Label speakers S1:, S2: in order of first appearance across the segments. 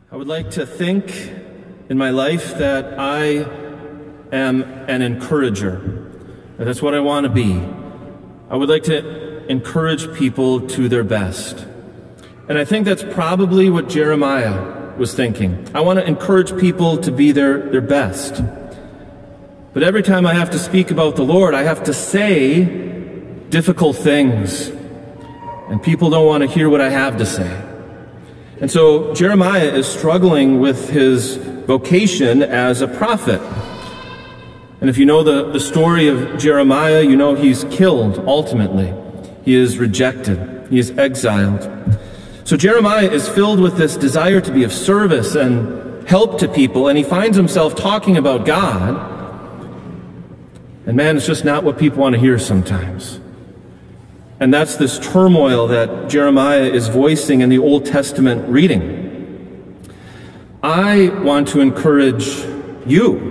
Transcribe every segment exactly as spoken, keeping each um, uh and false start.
S1: I would like to think in my life that I am an encourager. That's what I want to be. I would like to encourage people to their best. And I think that's probably what Jeremiah was thinking. I want to encourage people to be their, their best. But every time I have to speak about the Lord, I have to say difficult things. And people don't want to hear what I have to say. And so Jeremiah is struggling with his vocation as a prophet. And if you know the, the story of Jeremiah, you know he's killed ultimately. He is rejected. He is exiled. So Jeremiah is filled with this desire to be of service and help to people, and he finds himself talking about God. And man, it's just not what people want to hear sometimes. And that's this turmoil that Jeremiah is voicing in the Old Testament reading. I want to encourage you.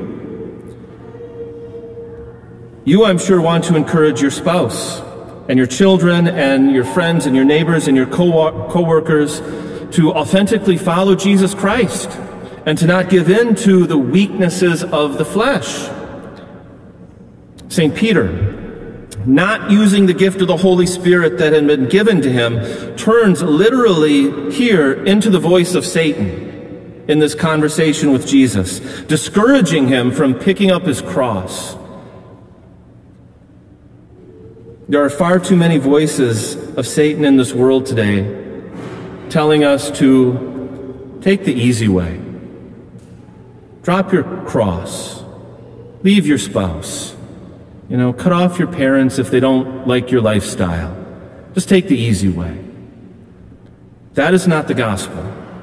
S1: You, I'm sure, want to encourage your spouse and your children and your friends and your neighbors and your co- co-workers to authentically follow Jesus Christ and to not give in to the weaknesses of the flesh. Saint Peter, not using the gift of the Holy Spirit that had been given to him, turns literally here into the voice of Satan in this conversation with Jesus, discouraging him from picking up his cross. There are far too many voices of Satan in this world today telling us to take the easy way. Drop your cross. Leave your spouse. You know, cut off your parents if they don't like your lifestyle. Just take the easy way. That is not the gospel.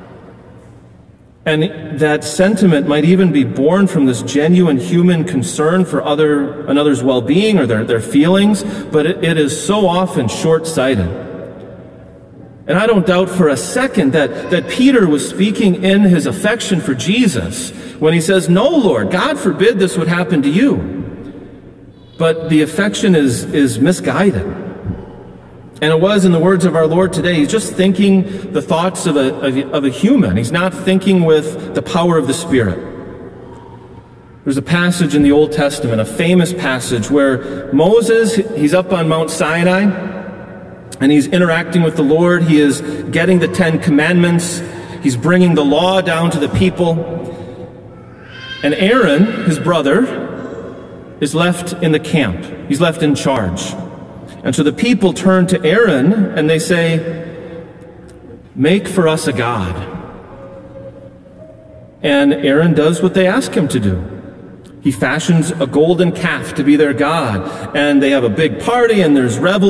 S1: And that sentiment might even be born from this genuine human concern for other another's well-being or their, their feelings, but it, it is so often short-sighted. And I don't doubt for a second that, that Peter was speaking in his affection for Jesus when he says, "No, Lord, God forbid this would happen to you." But the affection is, is misguided. And it was, in the words of our Lord today, he's just thinking the thoughts of a, of, of a human. He's not thinking with the power of the Spirit. There's a passage in the Old Testament, a famous passage, where Moses, he's up on Mount Sinai, and he's interacting with the Lord. He is getting the Ten Commandments. He's bringing the law down to the people. And Aaron, his brother, is left in the camp. He's left in charge. And so the people turn to Aaron and they say, "Make for us a god." And Aaron does what they ask him to do. He fashions a golden calf to be their god. And they have a big party and there's revelry.